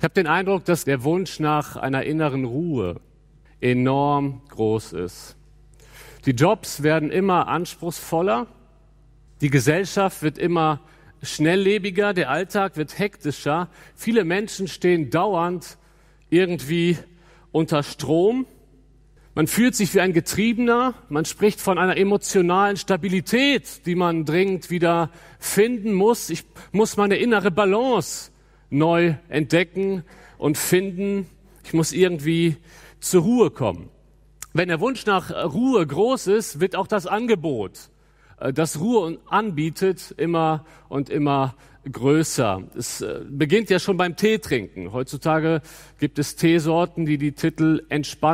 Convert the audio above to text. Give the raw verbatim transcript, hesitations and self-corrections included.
Ich habe den Eindruck, dass der Wunsch nach einer inneren Ruhe enorm groß ist. Die Jobs werden immer anspruchsvoller, die Gesellschaft wird immer schnelllebiger, der Alltag wird hektischer. Viele Menschen stehen dauernd irgendwie unter Strom. Man fühlt sich wie ein Getriebener, man spricht von einer emotionalen Stabilität, die man dringend wieder finden muss. Ich muss meine innere Balance neu entdecken und finden. Ich muss irgendwie zur Ruhe kommen. Wenn der Wunsch nach Ruhe groß ist, wird auch das Angebot, das Ruhe anbietet, immer und immer größer. Es beginnt ja schon beim Teetrinken. Heutzutage gibt es Teesorten, die die Titel Entspannung